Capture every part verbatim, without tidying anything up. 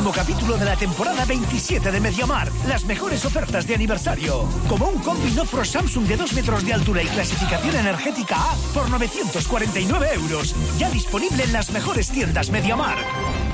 último capítulo de la temporada veintisiete de MediaMarkt. Las mejores ofertas de aniversario. Como un combi Nofro Samsung de dos metros de altura y clasificación energética A por novecientos cuarenta y nueve euros. Ya disponible en las mejores tiendas MediaMarkt.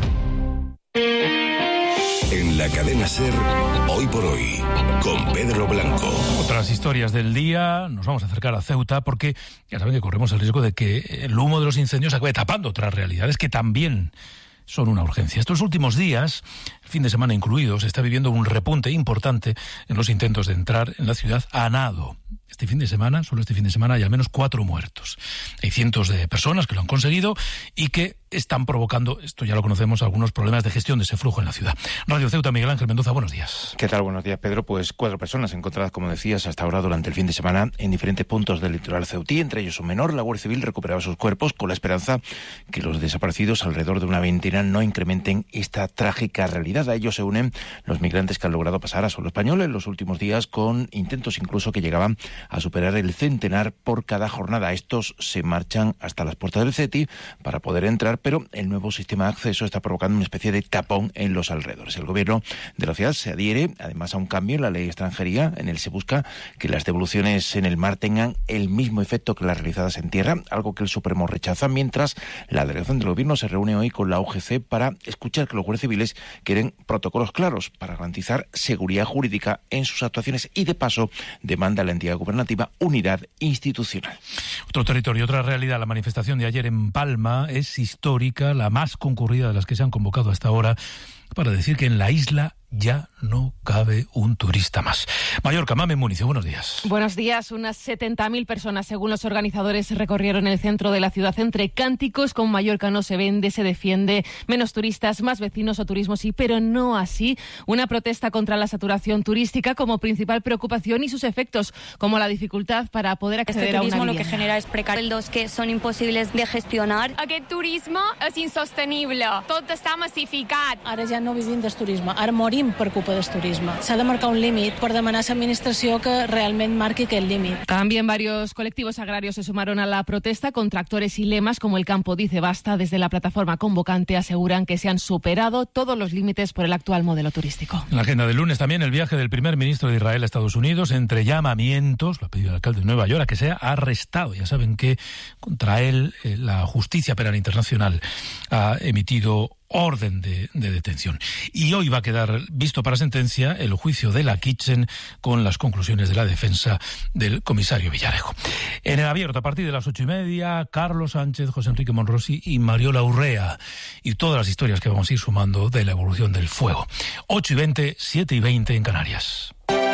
En la cadena SER, Hoy por Hoy, con Pedro Blanco. Otras historias del día, nos vamos a acercar a Ceuta porque ya saben que corremos el riesgo de que el humo de los incendios acabe tapando otras realidades que también son una urgencia. Estos últimos días, el fin de semana incluido, se está viviendo un repunte importante en los intentos de entrar en la ciudad a nado. Este fin de semana, solo este fin de semana, hay al menos cuatro muertos. Hay cientos de personas que lo han conseguido y que están provocando, esto ya lo conocemos, algunos problemas de gestión de ese flujo en la ciudad. Radio Ceuta, Miguel Ángel Mendoza, buenos días. ¿Qué tal? Buenos días, Pedro. Pues cuatro personas encontradas, como decías, hasta ahora durante el fin de semana en diferentes puntos del litoral ceutí, entre ellos un menor. La Guardia Civil recuperaba sus cuerpos con la esperanza que los desaparecidos, alrededor de una veintena, no incrementen esta trágica realidad. A ellos se unen los migrantes que han logrado pasar a suelo español en los últimos días, con intentos incluso que llegaban a superar el centenar por cada jornada. Estos se marchan hasta las puertas del CETI para poder entrar, pero el nuevo sistema de acceso está provocando una especie de tapón en los alrededores. El gobierno de la ciudad se adhiere además a un cambio en la ley de extranjería. En él se busca que las devoluciones en el mar tengan el mismo efecto que las realizadas en tierra, algo que el Supremo rechaza, mientras la delegación del gobierno se reúne hoy con la U G C para escuchar que los guardias civiles quieren protocolos claros para garantizar seguridad jurídica en sus actuaciones y, de paso, demanda a la entidad gubernativa unidad institucional. Otro territorio, otra realidad. La manifestación de ayer en Palma es histórica, la más concurrida de las que se han convocado hasta ahora, para decir que en la isla ya no cabe un turista más. Mallorca, Mamen Municio, buenos días. Buenos días. Unas setenta mil personas, según los organizadores, recorrieron el centro de la ciudad entre cánticos con Mallorca no se vende, se defiende, menos turistas, más vecinos o turismo sí, pero no así. Una protesta contra la saturación turística como principal preocupación y sus efectos, como la dificultad para poder acceder este a una vivienda. Lo que genera es precarios que son imposibles de gestionar. Aquest turisme és insostenible. Tot està massificat. Ara ja no vivim del turisme, ara morim per culpa del turisme. S'ha de marcar un límit per demanar a l'administració que realment marqui aquest límit. También varios colectivos agrarios se sumaron a la protesta con tractores y lemas como el Campo Dice Basta. Desde la plataforma convocante aseguran que se han superado todos los límites por el actual modelo turístico. En la agenda del lunes también el viaje del primer ministro de Israel a Estados Unidos, entre llamamientos, lo ha pedido el alcalde de Nueva York, a que sea arrestado. Ya saben que contra él eh, la Justicia Penal Internacional ha emitido orden de, de detención. Y hoy va a quedar visto para sentencia el juicio de la Kitchen con las conclusiones de la defensa del comisario Villarejo. En el abierto, a partir de las ocho y media, Carlos Sánchez, José Enrique Monrosi y Mariola Urrea. Y todas las historias que vamos a ir sumando de la evolución del fuego. ocho y veinte, siete y veinte en Canarias.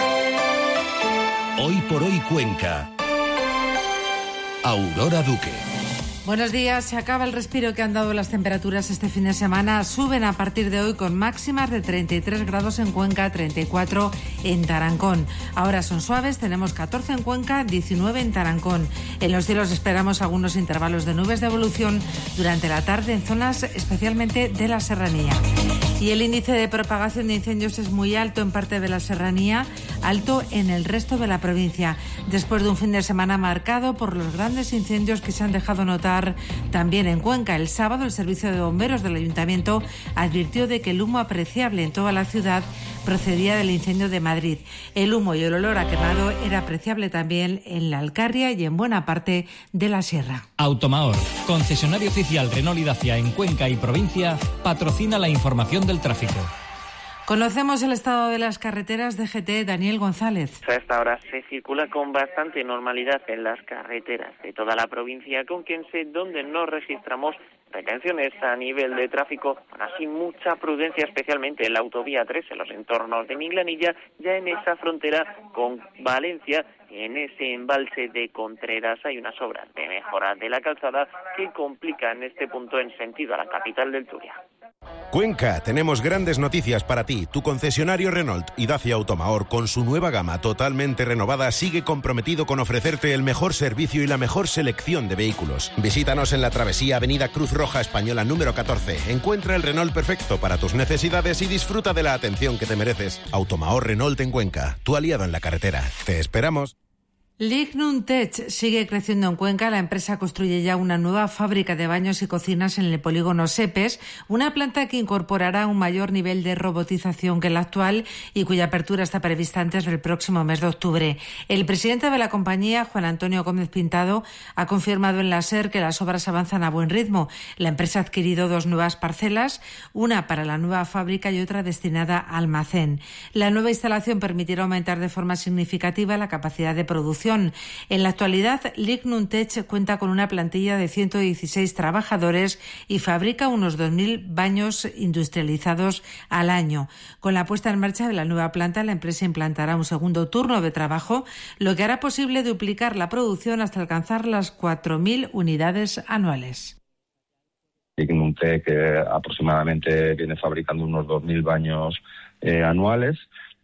Hoy por Hoy Cuenca. Aurora Duque. Buenos días. Se acaba el respiro que han dado las temperaturas este fin de semana. Suben a partir de hoy con máximas de treinta y tres grados en Cuenca, treinta y cuatro en Tarancón. Ahora son suaves, tenemos catorce en Cuenca, diecinueve en Tarancón. En los cielos esperamos algunos intervalos de nubes de evolución durante la tarde en zonas especialmente de la serranía. Y el índice de propagación de incendios es muy alto en parte de la serranía, alto en el resto de la provincia, después de un fin de semana marcado por los grandes incendios que se han dejado notar también en Cuenca. El sábado el servicio de bomberos del Ayuntamiento advirtió de que el humo apreciable en toda la ciudad procedía del incendio de Madrid. El humo y el olor a quemado era apreciable también en la Alcarria y en buena parte de la sierra. Automahor, concesionario oficial Renault y Dacia en Cuenca y provincia, patrocina la información del tráfico. Conocemos el estado de las carreteras. D G T, Daniel González. A esta hora se circula con bastante normalidad en las carreteras de toda la provincia, con quien sé donde no registramos retenciones a nivel de tráfico, así mucha prudencia, especialmente en la autovía tres, en los entornos de Minglanilla, ya en esa frontera con Valencia. En ese embalse de Contreras hay unas obras de mejora de la calzada que complican este punto en sentido a la capital del Turia. Cuenca, tenemos grandes noticias para ti. Tu concesionario Renault y Dacia Automahor, con su nueva gama totalmente renovada, sigue comprometido con ofrecerte el mejor servicio y la mejor selección de vehículos. Visítanos en la travesía Avenida Cruz Roja Española número catorce. Encuentra el Renault perfecto para tus necesidades y disfruta de la atención que te mereces. Automahor Renault en Cuenca, tu aliado en la carretera. Te esperamos. Lignum Tech sigue creciendo en Cuenca. La empresa construye ya una nueva fábrica de baños y cocinas en el polígono Sepes, una planta que incorporará un mayor nivel de robotización que la actual y cuya apertura está prevista antes del próximo mes de octubre. El presidente de la compañía, Juan Antonio Gómez Pintado, ha confirmado en la SER que las obras avanzan a buen ritmo. La empresa ha adquirido dos nuevas parcelas, una para la nueva fábrica y otra destinada a almacén. La nueva instalación permitirá aumentar de forma significativa la capacidad de producción. En la actualidad, Lignum Tech cuenta con una plantilla de ciento dieciséis trabajadores y fabrica unos dos mil baños industrializados al año. Con la puesta en marcha de la nueva planta, la empresa implantará un segundo turno de trabajo, lo que hará posible duplicar la producción hasta alcanzar las cuatro mil unidades anuales. Lignum Tech eh, aproximadamente viene fabricando unos dos mil baños eh, anuales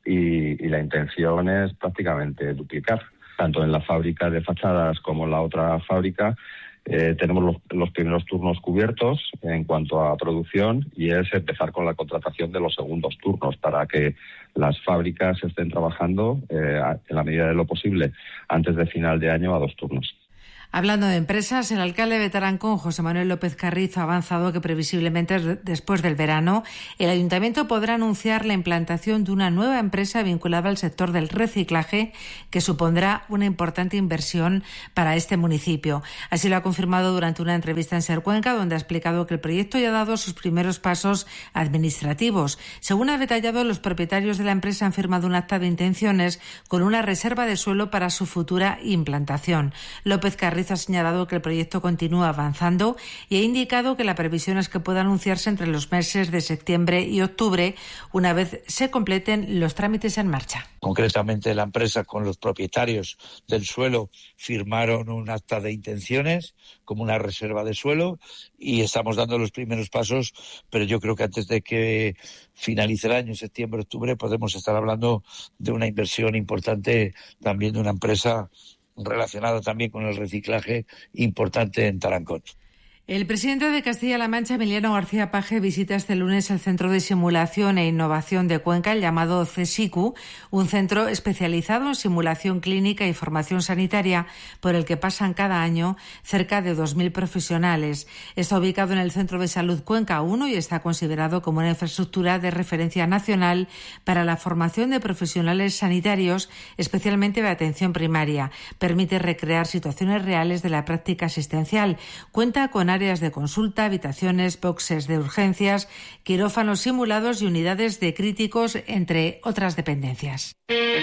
y, y la intención es prácticamente duplicar. Tanto en la fábrica de fachadas como en la otra fábrica eh, tenemos los, los primeros turnos cubiertos en cuanto a producción y es empezar con la contratación de los segundos turnos para que las fábricas estén trabajando eh, en la medida de lo posible antes de final de año a dos turnos. Hablando de empresas, el alcalde de Tarancón, José Manuel López Carrizo, ha avanzado que previsiblemente después del verano el ayuntamiento podrá anunciar la implantación de una nueva empresa vinculada al sector del reciclaje que supondrá una importante inversión para este municipio. Así lo ha confirmado durante una entrevista en SER Cuenca, donde ha explicado que el proyecto ya ha dado sus primeros pasos administrativos. Según ha detallado, los propietarios de la empresa han firmado un acta de intenciones con una reserva de suelo para su futura implantación. López Carrizo ha señalado que el proyecto continúa avanzando y ha indicado que la previsión es que pueda anunciarse entre los meses de septiembre y octubre, una vez se completen los trámites en marcha. Concretamente, la empresa con los propietarios del suelo firmaron un acta de intenciones como una reserva de suelo y estamos dando los primeros pasos, pero yo creo que antes de que finalice el año, septiembre, octubre, podemos estar hablando de una inversión importante también de una empresa relacionado también con el reciclaje importante en Tarancón. El presidente de Castilla-La Mancha, Emiliano García Paje, visita este lunes el Centro de Simulación e Innovación de Cuenca, el llamado CSICU, un centro especializado en simulación clínica y formación sanitaria por el que pasan cada año cerca de dos mil profesionales. Está ubicado en el Centro de Salud Cuenca uno y está considerado como una infraestructura de referencia nacional para la formación de profesionales sanitarios, especialmente de atención primaria. Permite recrear situaciones reales de la práctica asistencial. Cuenta con áreas de consulta, habitaciones, boxes de urgencias, quirófanos simulados y unidades de críticos, entre otras dependencias.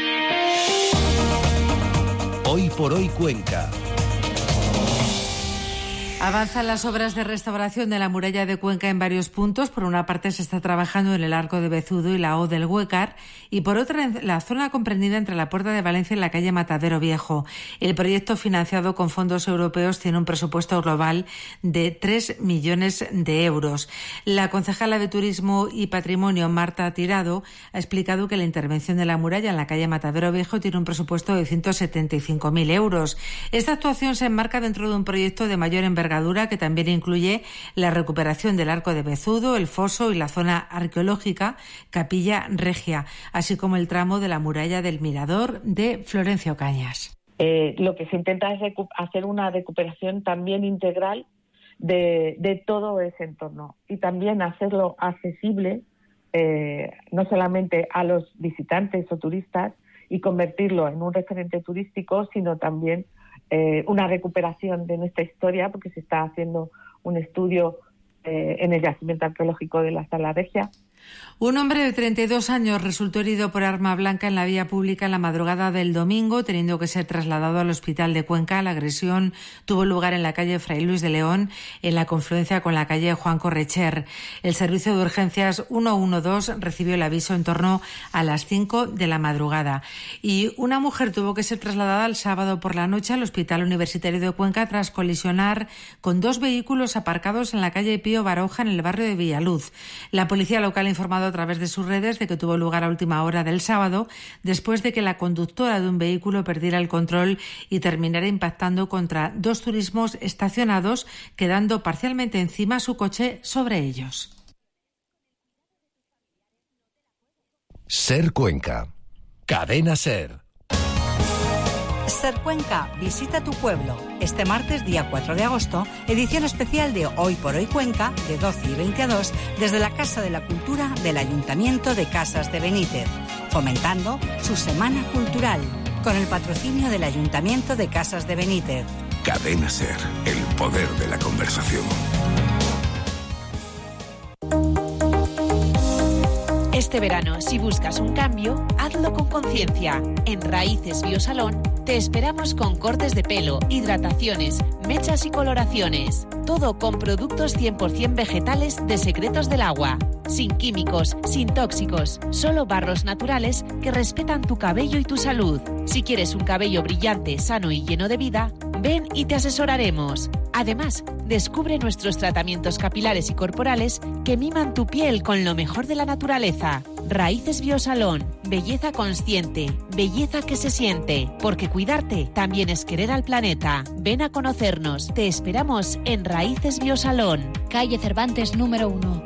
Hoy por hoy Cuenca. Avanzan las obras de restauración de la muralla de Cuenca en varios puntos. Por una parte se está trabajando en el Arco de Bezudo y la O del Huécar y por otra en la zona comprendida entre la Puerta de Valencia y la calle Matadero Viejo. El proyecto, financiado con fondos europeos, tiene un presupuesto global de tres millones de euros. La concejala de Turismo y Patrimonio, Marta Tirado, ha explicado que la intervención de la muralla en la calle Matadero Viejo tiene un presupuesto de ciento setenta y cinco mil euros. Esta actuación se enmarca dentro de un proyecto de mayor envergadura que también incluye la recuperación del Arco de Bezudo, el foso y la zona arqueológica Capilla Regia, así como el tramo de la muralla del Mirador de Florencio Cañas. Eh, lo que se intenta es recu- hacer una recuperación también integral de, de todo ese entorno y también hacerlo accesible eh, no solamente a los visitantes o turistas y convertirlo en un referente turístico, sino también Eh, una recuperación de nuestra historia, porque se está haciendo un estudio eh, en el yacimiento arqueológico de la Sala Regia. Un hombre de treinta y dos años resultó herido por arma blanca en la vía pública en la madrugada del domingo, teniendo que ser trasladado al hospital de Cuenca. La agresión tuvo lugar en la calle Fray Luis de León, en la confluencia con la calle Juan Correcher. El servicio de urgencias ciento doce recibió el aviso en torno a las cinco de la madrugada. Y una mujer tuvo que ser trasladada el sábado por la noche al Hospital Universitario de Cuenca tras colisionar con dos vehículos aparcados en la calle Pío Baroja, en el barrio de Villaluz. La policía local ha informado a través de sus redes de que tuvo lugar a última hora del sábado, después de que la conductora de un vehículo perdiera el control y terminara impactando contra dos turismos estacionados, quedando parcialmente encima su coche sobre ellos. SER Cuenca. Cadena SER. Ser Cuenca, visita tu pueblo. Este martes, día cuatro de agosto, edición especial de Hoy por Hoy Cuenca, de doce y veinte a dos, desde la Casa de la Cultura del Ayuntamiento de Casas de Benítez, fomentando su Semana Cultural, con el patrocinio del Ayuntamiento de Casas de Benítez. Cadena Ser, el poder de la conversación. Este verano, si buscas un cambio, hazlo con conciencia. En Raíces Biosalón te esperamos con cortes de pelo, hidrataciones, mechas y coloraciones. Todo con productos cien por ciento vegetales de Secretos del Agua. Sin químicos, sin tóxicos, solo barros naturales que respetan tu cabello y tu salud. Si quieres un cabello brillante, sano y lleno de vida, ven y te asesoraremos. Además, descubre nuestros tratamientos capilares y corporales que miman tu piel con lo mejor de la naturaleza. Raíces Biosalón, belleza consciente, belleza que se siente, porque cuidarte también es querer al planeta. Ven a conocernos, te esperamos en Raíces Biosalón. Calle Cervantes número uno.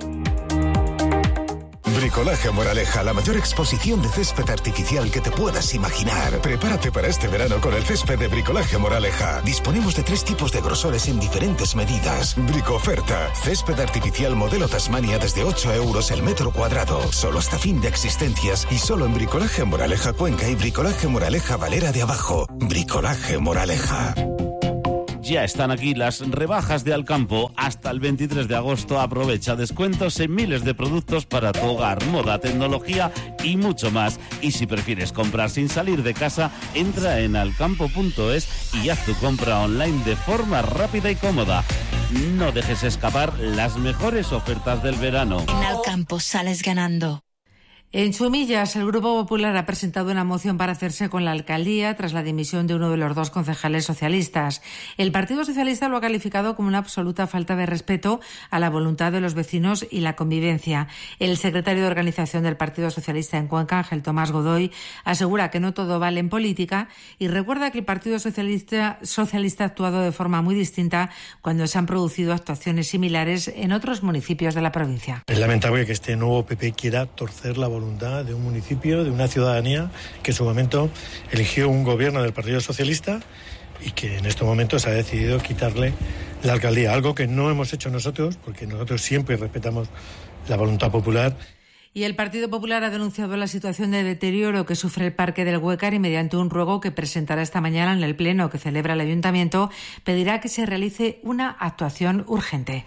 Bricolaje Moraleja, la mayor exposición de césped artificial que te puedas imaginar. Prepárate para este verano con el césped de Bricolaje Moraleja. Disponemos de tres tipos de grosores en diferentes medidas. Bricoferta, césped artificial modelo Tasmania desde ocho euros el metro cuadrado. Solo hasta fin de existencias y solo en Bricolaje Moraleja Cuenca y Bricolaje Moraleja Valera de Abajo. Bricolaje Moraleja. Ya están aquí las rebajas de Alcampo. Hasta el veintitrés de agosto aprovecha descuentos en miles de productos para tu hogar, moda, tecnología y mucho más. Y si prefieres comprar sin salir de casa, entra en alcampo punto es y haz tu compra online de forma rápida y cómoda. No dejes escapar las mejores ofertas del verano. En Alcampo sales ganando. En Chumillas, el Grupo Popular ha presentado una moción para hacerse con la alcaldía tras la dimisión de uno de los dos concejales socialistas. El Partido Socialista lo ha calificado como una absoluta falta de respeto a la voluntad de los vecinos y la convivencia. El secretario de Organización del Partido Socialista en Cuenca, Ángel Tomás Godoy, asegura que no todo vale en política y recuerda que el Partido Socialista, Socialista ha actuado de forma muy distinta cuando se han producido actuaciones similares en otros municipios de la provincia. Es lamentable que este nuevo P P quiera torcer la voluntad de un municipio, de una ciudadanía que en su momento eligió un gobierno del Partido Socialista y que en estos momentos ha decidido quitarle la alcaldía, algo que no hemos hecho nosotros, porque nosotros siempre respetamos la voluntad popular. Y el Partido Popular ha denunciado la situación de deterioro que sufre el Parque del Huécar y mediante un ruego que presentará esta mañana en el pleno que celebra el Ayuntamiento, pedirá que se realice una actuación urgente.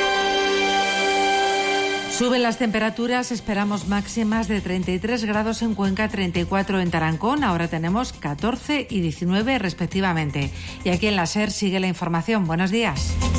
Suben las temperaturas, esperamos máximas de treinta y tres grados en Cuenca, treinta y cuatro en Tarancón, ahora tenemos catorce y diecinueve respectivamente. Y aquí en la SER sigue la información. Buenos días.